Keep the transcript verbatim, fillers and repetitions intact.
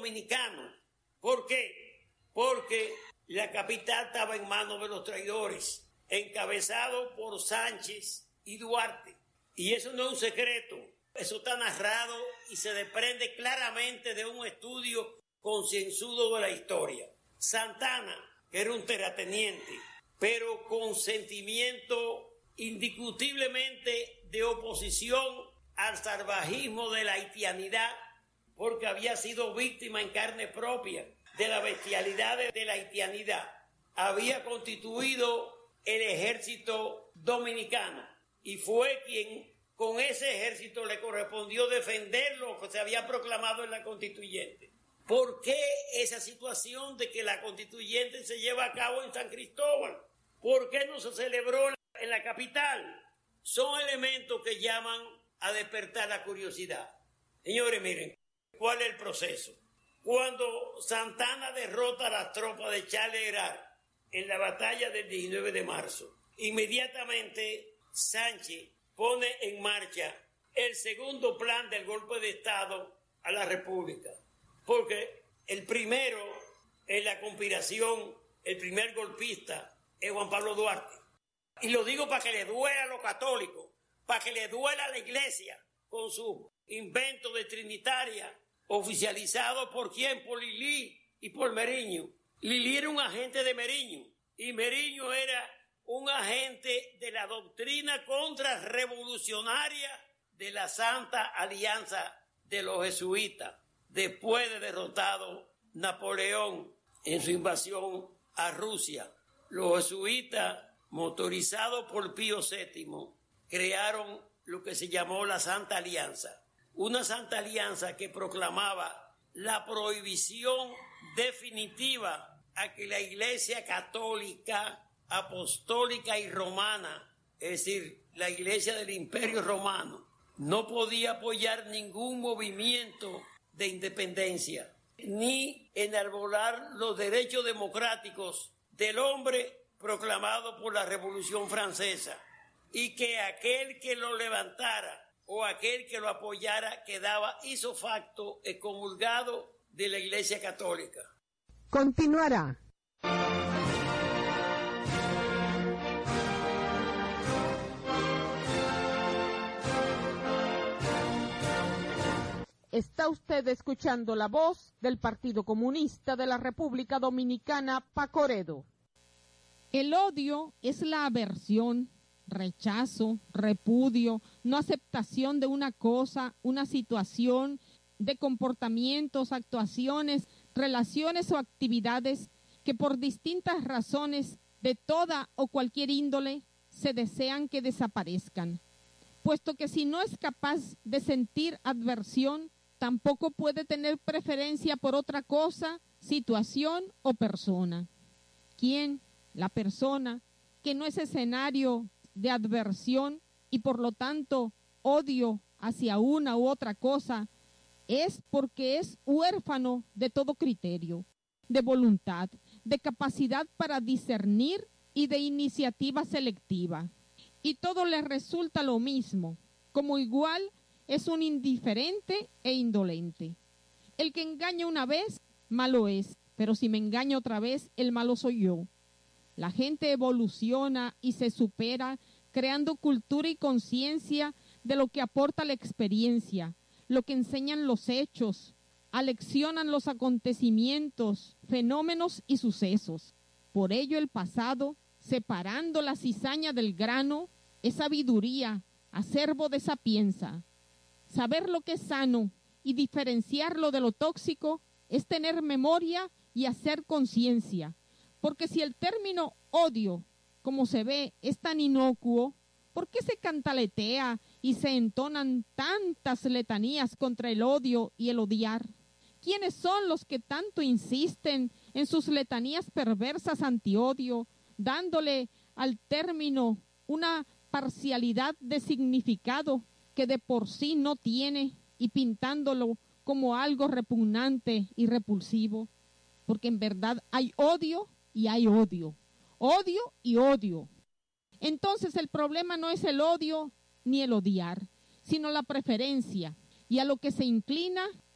dominicanos. ¿Por qué? Porque la capital estaba en manos de los traidores, encabezados por Sánchez y Duarte. Y eso no es un secreto, eso está narrado y se desprende claramente de un estudio concienzudo de la historia. Santana, que era un terrateniente, pero con sentimiento indiscutiblemente de oposición al salvajismo de la haitianidad, porque había sido víctima en carne propia de la bestialidad de la haitianidad, había constituido el ejército dominicano y fue quien con ese ejército le correspondió defender lo que se había proclamado en la constituyente. ¿Por qué esa situación de que la constituyente se lleva a cabo en San Cristóbal? ¿Por qué no se celebró en la capital? Son elementos que llaman a despertar la curiosidad. Señores, miren, ¿cuál es el proceso? Cuando Santana derrota a las tropas de Charles Herard en la batalla del diecinueve de marzo, inmediatamente Sánchez pone en marcha el segundo plan del golpe de Estado a la República. Porque el primero en la conspiración, el primer golpista, es Juan Pablo Duarte. Y lo digo para que le duela a los católicos, para que le duela a la iglesia con su invento de trinitaria, oficializado por quién, por Lili y por Meriño. Lili era un agente de Meriño y Meriño era un agente de la doctrina contrarrevolucionaria de la Santa Alianza de los Jesuitas, después de derrotado Napoleón en su invasión a Rusia. Los jesuitas, motorizados por Pío séptimo, crearon lo que se llamó la Santa Alianza. Una Santa Alianza que proclamaba la prohibición definitiva a que la Iglesia Católica, Apostólica y Romana, es decir, la Iglesia del Imperio Romano, no podía apoyar ningún movimiento de independencia, ni enarbolar los derechos democráticos del hombre proclamado por la Revolución Francesa, y que aquel que lo levantara o aquel que lo apoyara quedaba ipso facto excomulgado de la Iglesia Católica. Continuará. Está usted escuchando la voz del Partido Comunista de la República Dominicana, Pacoredo. El odio es la aversión, rechazo, repudio, no aceptación de una cosa, una situación, de comportamientos, actuaciones, relaciones o actividades que por distintas razones de toda o cualquier índole se desean que desaparezcan, puesto que si no es capaz de sentir adversión, tampoco puede tener preferencia por otra cosa, situación o persona. ¿Quién? La persona que no es escenario de adversión y por lo tanto odio hacia una u otra cosa, es porque es huérfano de todo criterio, de voluntad, de capacidad para discernir y de iniciativa selectiva. Y todo le resulta lo mismo, como igual es un indiferente e indolente. El que engaña una vez, malo es, pero si me engaña otra vez, el malo soy yo. La gente evoluciona y se supera creando cultura y conciencia de lo que aporta la experiencia, lo que enseñan los hechos, aleccionan los acontecimientos, fenómenos y sucesos. Por ello el pasado, separando la cizaña del grano, es sabiduría, acervo de sapienza. Saber lo que es sano y diferenciarlo de lo tóxico es tener memoria y hacer conciencia. Porque si el término odio, como se ve, es tan inocuo, ¿por qué se cantaletea y se entonan tantas letanías contra el odio y el odiar? ¿Quiénes son los que tanto insisten en sus letanías perversas antiodio, dándole al término una parcialidad de significado que de por sí no tiene y pintándolo como algo repugnante y repulsivo? Porque en verdad hay odio y hay odio, odio y odio. Entonces el problema no es el odio ni el odiar, sino la preferencia, y a lo que se inclina